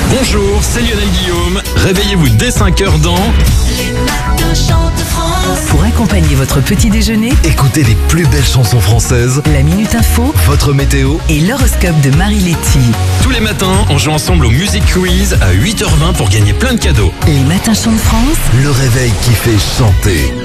Bonjour, c'est Lionel Guillaume. Réveillez-vous dès 5h dans Les matins chantent France. Pour accompagner votre petit déjeuner, Écoutez les plus belles chansons françaises, la Minute Info votre météo. et l'horoscope de Marie Letty. tous les matins. On joue ensemble au Music Quiz à 8h20 pour gagner plein de cadeaux. Les matins chants de France, Le réveil qui fait chanter.